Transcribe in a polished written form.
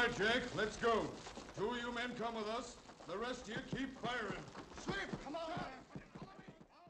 right, Jack, let's go. Two of you men come with us. The rest of you keep firing. Slip, come on.